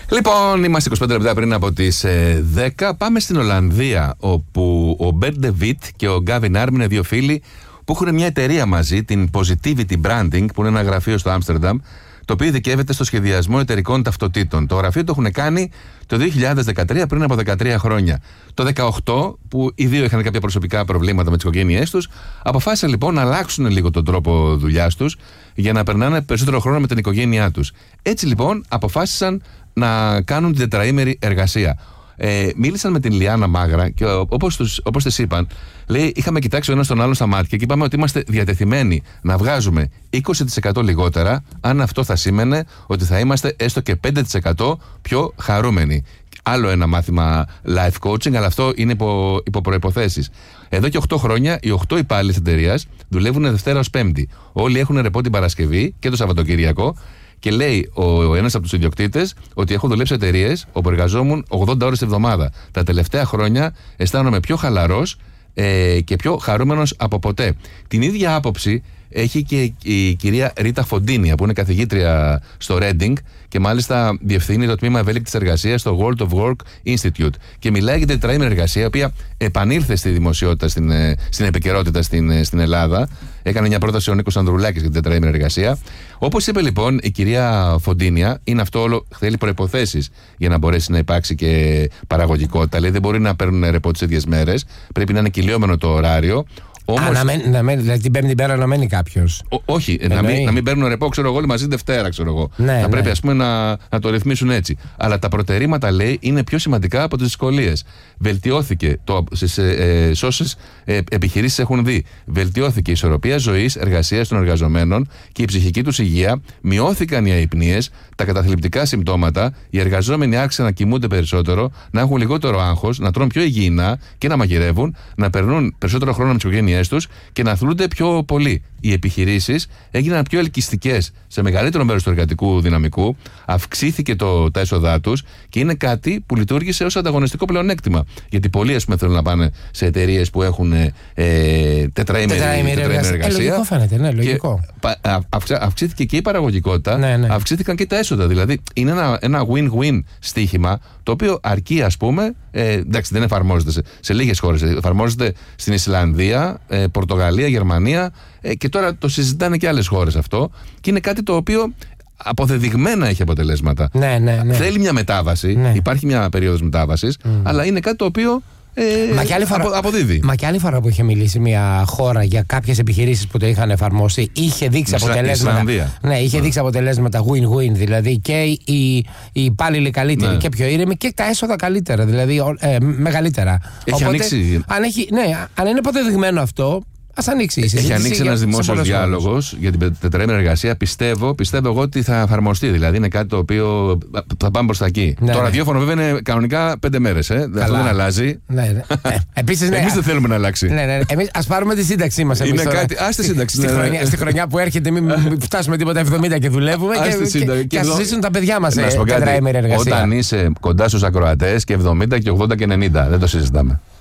Λοιπόν, είμαστε 25 λεπτά πριν από τις 10. Πάμε στην Ολλανδία, όπου ο Μπέρντ ντε Βιτ και ο Γκάβιν Άρμιν είναι δύο φίλοι που έχουν μια εταιρεία μαζί, την Positivity Branding, που είναι ένα γραφείο στο Άμστερνταμ, το οποίο ειδικεύεται στο σχεδιασμό εταιρικών ταυτοτήτων. Το γραφείο το έχουν κάνει το 2013, πριν από 13 χρόνια. Το 2018, που οι δύο είχαν κάποια προσωπικά προβλήματα με τις οικογένειές τους, αποφάσισαν λοιπόν να αλλάξουν λίγο τον τρόπο δουλειάς τους για να περνάνε περισσότερο χρόνο με την οικογένειά τους. Έτσι λοιπόν αποφάσισαν να κάνουν την τετραήμερη εργασία. Μίλησαν με την Λιάννα Μάγρα και όπως της είπαν, λέει, είχαμε κοιτάξει ο ένας τον άλλον στα μάτια και είπαμε ότι είμαστε διατεθειμένοι να βγάζουμε 20% λιγότερα, αν αυτό θα σήμαινε ότι θα είμαστε έστω και 5% πιο χαρούμενοι. Άλλο ένα μάθημα life coaching, αλλά αυτό είναι υπό προϋποθέσεις. Εδώ και 8 χρόνια οι 8 υπάλληλοι της εταιρείας δουλεύουν Δευτέρα ως Πέμπτη. Όλοι έχουν ρεπό την Παρασκευή και το Σαββατοκύριακο. Και λέει ο ένας από τους ιδιοκτήτες ότι έχω δουλέψει σε εταιρείες όπου εργαζόμουν 80 ώρες τη εβδομάδα. Τα τελευταία χρόνια αισθάνομαι πιο χαλαρός και πιο χαρούμενος από ποτέ. Την ίδια άποψη έχει και η κυρία Ρίτα Φοντίνια, που είναι καθηγήτρια στο Reading και μάλιστα διευθύνει το τμήμα ευέλικτης εργασίας στο World of Work Institute. Και μιλάει για την τετραήμερη εργασία, η οποία επανήλθε στη δημοσιότητα, στην επικαιρότητα στην Ελλάδα. Έκανε μια πρόταση ο Νίκος Ανδρουλάκης για την τετραήμερη εργασία. Όπως είπε λοιπόν η κυρία Φοντίνια, είναι αυτό όλο, θέλει προϋποθέσεις για να μπορέσει να υπάρξει και παραγωγικότητα. Λέει, δεν μπορεί να παίρνουν ρεπό τις ίδιες μέρες, πρέπει να είναι κυλιόμενο το ωράριο. Όμως... δηλαδή την Πέμπτη μέρα να μένει κάποιος. Όχι, να μην παίρνουν ρεπό, ξέρω εγώ, όλοι μαζί Δευτέρα, ξέρω εγώ. Θα πρέπει, ας πούμε, να το ρυθμίσουν έτσι. Αλλά τα προτερήματα, λέει, είναι πιο σημαντικά από τις δυσκολίες. Βελτιώθηκε σε όσες επιχειρήσεις έχουν δει. Βελτιώθηκε η ισορροπία ζωής, εργασίας των εργαζομένων και η ψυχική τους υγεία. Μειώθηκαν οι αϊπνίες, τα καταθλιπτικά συμπτώματα. Οι εργαζόμενοι άρχισαν να κοιμούνται περισσότερο, να έχουν λιγότερο άγχος, να τρώνε πιο υγιεινά και να μαγειρεύουν, να περνούν περισσότερο χρόνο με τις οικογένειές τους και να αθλούνται πιο πολύ. Οι επιχειρήσεις έγιναν πιο ελκυστικές σε μεγαλύτερο μέρος του εργατικού δυναμικού, αυξήθηκε τα έσοδά τους και είναι κάτι που λειτουργήσε ως ανταγωνιστικό πλεονέκτημα. Γιατί πολλοί, ας πούμε, θέλουν να πάνε σε εταιρείες που έχουν τετραήμερη εργασία. Λογικό φαίνεται, ναι, λογικό. Αυξήθηκε και η παραγωγικότητα, αυξήθηκαν και τα έσοδα. Δηλαδή είναι ένα win-win στοίχημα, το οποίο αρκεί, ας πούμε, εντάξει, δεν εφαρμόζεται σε λίγες χώρες. Εφαρμόζεται στην Ισλανδία, Πορτογαλία, Γερμανία και τώρα το συζητάνε και άλλες χώρες αυτό. Και είναι κάτι το οποίο αποδεδειγμένα έχει αποτελέσματα. Ναι. Θέλει μια μετάβαση, υπάρχει μια περίοδος μετάβασης, αλλά είναι κάτι το οποίο αποδίδει. Μα και άλλη φορά που είχε μιλήσει μια χώρα για κάποιες επιχειρήσεις που το είχαν εφαρμόσει, είχε δείξει αποτελέσματα. Ναι, είχε δείξει αποτελέσματα win-win, δηλαδή και οι υπάλληλοι καλύτεροι και πιο ήρεμοι και τα έσοδα καλύτερα, δηλαδή μεγαλύτερα. Έχει ανοίξει. Αν είναι αποδεδειγμένο αυτό, ας ανοίξει η συζήτηση. Έχει ανοίξει ένας δημόσιος διάλογος για την τετραήμερη εργασία. Πιστεύω εγώ ότι θα εφαρμοστεί. Δηλαδή είναι κάτι το οποίο θα πάμε προς τα εκεί. Το ραδιόφωνο βέβαια είναι κανονικά 5 μέρες. Αυτό δεν αλλάζει. Εμείς δεν θέλουμε να αλλάξει. Εμείς ας πάρουμε τη σύνταξή μας. Είναι κάτι. Ας τη σύνταξη. Στη χρονιά που έρχεται, μην φτάσουμε τίποτα 70 και δουλεύουμε και ας ζήσουν τα παιδιά μας τετραήμερη εργασία. Όταν είσαι κοντά στους ακροατές και 70 και 80 και 90, δεν το συζητάμε.